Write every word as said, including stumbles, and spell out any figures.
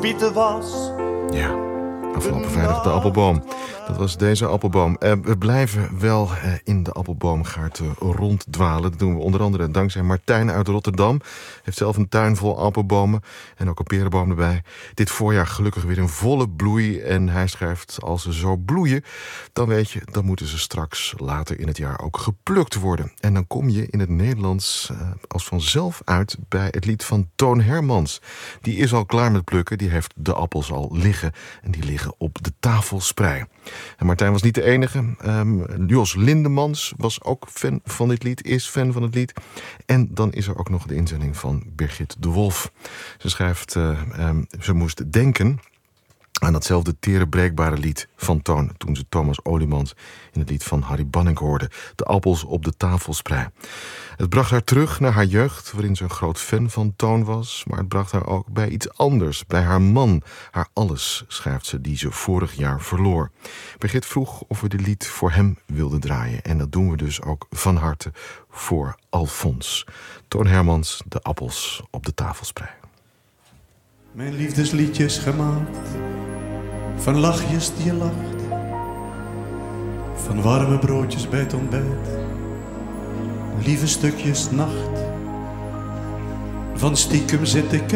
Pieten was. Ja, afgelopen vrijdag de appelboom. Dat was deze appelboom. Uh, we blijven wel uh, in de appelboomgaard uh, ronddwalen. Dat doen we onder andere dankzij Martijn uit Rotterdam. Heeft zelf een tuin vol appelbomen en ook een perenboom erbij. Dit voorjaar gelukkig weer in volle bloei. En hij schrijft, als ze zo bloeien, dan weet je, dan moeten ze straks later in het jaar ook geplukt worden. En dan kom je in het Nederlands uh, als vanzelf uit bij het lied van Toon Hermans. Die is al klaar met plukken, die heeft de appels al liggen. En die liggen op de tafelsprei. En Martijn was niet de enige. Um, Jos Lindemans was ook fan van dit lied, is fan van het lied. En dan is er ook nog de inzending van Birgit de Wolf. Ze schrijft, uh, um, ze moest denken aan datzelfde tere breekbare lied van Toon, toen ze Thomas Oliemans in het lied van Harry Banning hoorde. De appels op de tafelsprei. Het bracht haar terug naar haar jeugd, waarin ze een groot fan van Toon was. Maar het bracht haar ook bij iets anders. Bij haar man. Haar alles, schrijft ze, die ze vorig jaar verloor. Birgit vroeg of we dit lied voor hem wilden draaien. En dat doen we dus ook van harte voor Alfons. Toon Hermans, de appels op de tafelsprei. Mijn liefdesliedjes gemaakt van lachjes die je lacht, van warme broodjes bij het ontbijt, lieve stukjes nacht, van stiekem zit ik